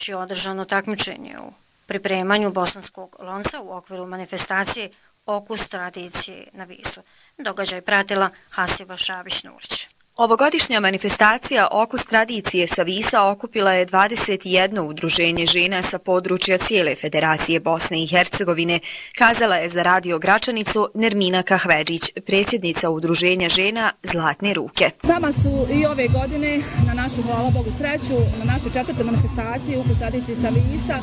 je održano takmičenje u pripremanju bosanskog lonca u okviru manifestacije Okus tradicije na Visu. Događaj pratila Hasiba Šabić-Nurić. Ovogodišnja manifestacija Okus tradicije sa Visa okupila je 21 udruženje žena sa područja cijele Federacije Bosne i Hercegovine, kazala je za Radio Gračanicu Nermina Kahvedžić, predsjednica udruženja žena Zlatne ruke. S nama su i ove godine na našu, hvala Bogu, sreću, na našoj 4. manifestaciji Okus tradicije sa Visa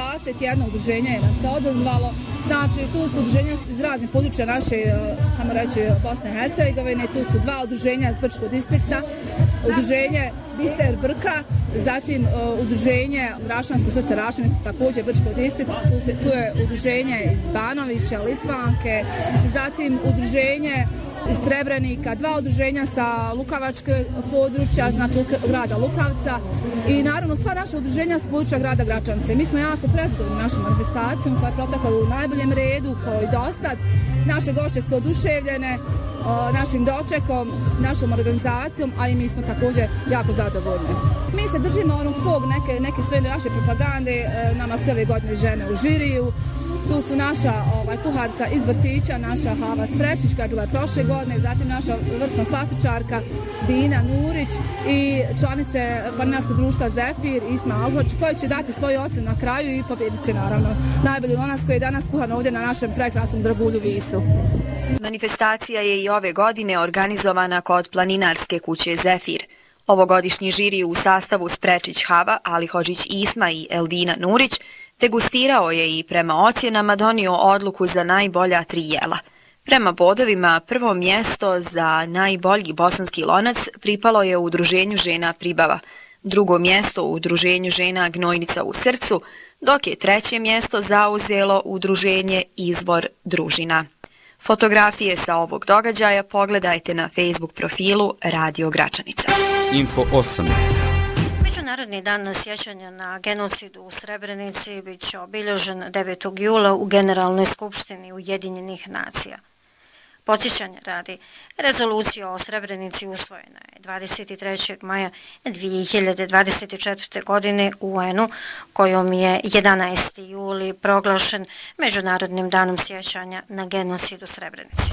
21 udruženje je nam se odazvalo. Znači, tu su udruženja iz raznih područja naše, tamo reći, Bosne i Hercegovine, tu su 2 udruženja iz Brčkog distrikta, udruženje Biser Brka, zatim udruženje Rašansko srce Rašane, također Brčkog distrikta, tu je udruženje iz Banovića, Litvanke, zatim udruženje iz Srebrenika, 2 udruženja sa Lukavačke područja, znači grada Lukavca i naravno sva naša udruženja s područja grada Gračanice. Mi smo jako prezadovoljni našom manifestacijom koja je protekla u najboljem redu kao i dosad. Naše gošće su oduševljene našim dočekom, našom organizacijom, a i mi smo također jako zadovoljni. Mi se držimo onog svog neke svoje naše propagande, nama sve ove godine žene u žiriju. Tu su naša kuharca iz vrtića, naša Hava Sprečić koja je bila prošle godine, zatim naša vrsna slastičarka Dina Nurić i članice planinarskog društva Zefir, Isma Alhoć, koji će dati svoj ocen na kraju i pobjedit će naravno najbolji lonac koji je danas kuhan ovdje na našem prekrasnom dragulju Visu. Manifestacija je i ove godine organizovana kod planinarske kuće Zefir. Ovogodišnji žiri u sastavu Sprečić Hava, Ali Hođić Isma i Eldina Nurić degustirao je i prema ocjenama donio odluku za najbolja 3 jela. Prema bodovima, prvo mjesto za najbolji bosanski lonac pripalo je udruženju žena Pribava, drugo mjesto u udruženju žena Gnojnica u srcu, dok je 3. mjesto zauzelo udruženje Izvor družina. Fotografije sa ovog događaja pogledajte na Facebook profilu Radio Gračanica. Info 8. Međunarodni dan sjećanja na genocidu u Srebrenici bit će obilježen 9. jula u Generalnoj skupštini Ujedinjenih nacija. Podsjećanje radi, rezolucija o Srebrenici usvojena je 23. maja 2024. godine u UN-u, kojom je 11. juli proglašen Međunarodnim danom sjećanja na genocid u Srebrenici.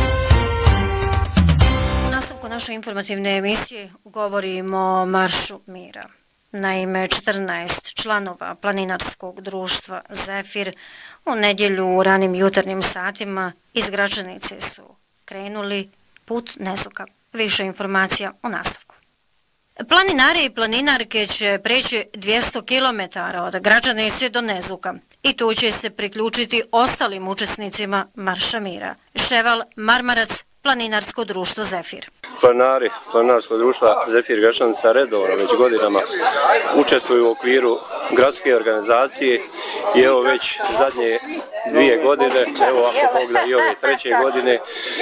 U nastavku naše informativne emisije govorimo o Maršu mira. Naime, 14 članova planinarskog društva Zefir u nedjelju u ranim jutarnjim satima iz Gračanice su krenuli put Nezuka. Više informacija u nastavku. Planinari i planinarke će preći 200 km od Gračanice do Nezuka i tu će se priključiti ostalim učesnicima Marša mira. Ševal Marmarac, Planinarsko društvo Zefir. Planinari Planinarskog društva Zefir Gračanica redovno već godinama učestvuju u okviru gradske organizacije i evo već zadnje 2 godine, evo ako Bog da i ove 3. godine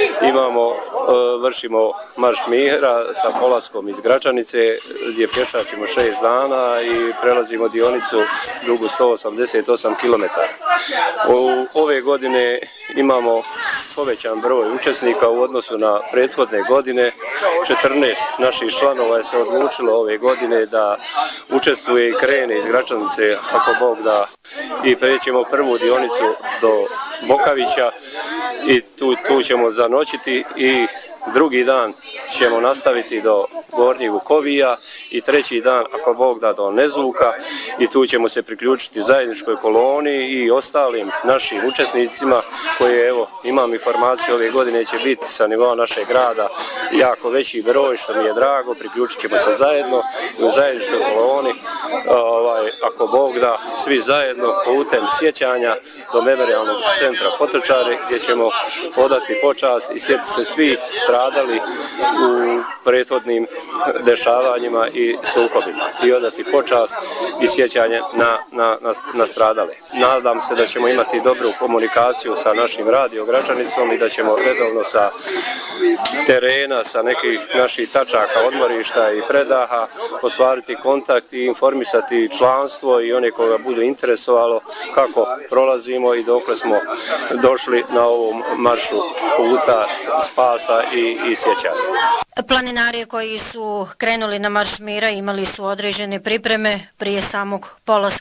vršimo Marš mira sa polaskom iz Gračanice gdje pješačimo 6 dana i prelazimo dionicu dugu 188 km. Ove godine imamo povećan broj učesnika u odnosu na prethodne godine. 14 naših članova je se odlučilo ove godine da učestvuje i krene iz Gračanice, ako Bog da, i prećemo prvu dionicu do Bokavića i tu ćemo zanoćiti i drugi dan ćemo nastaviti do Gornjeg Vukovija i 3. dan, ako Bog da, do Nezuka i tu ćemo se priključiti zajedničkoj koloni i ostalim našim učesnicima koje, evo, imam informaciju, ove godine će biti sa nivoa našeg grada jako veći broj, što mi je drago, priključit ćemo se zajedno u zajedničkoj koloni, ako Bog da, svi zajedno putem sjećanja do memorijalnog centra Potočare gdje ćemo odati počast i sjetiti se svi stradali u prethodnim dešavanjima i sukobima i odati počast i sjećanje na stradale. Nadam se da ćemo imati dobru komunikaciju sa našim Radio Gračanicom i da ćemo redovno sa terena, sa nekih naših tačaka, odmorišta i predaha ostvariti kontakt i informisati članstvo i one koga budu interesovalo kako prolazimo i dokle smo došli na ovom maršu puta spasa i sjećanja. Planinari koji su krenuli na Marš mira imali su određene pripreme prije samog polaska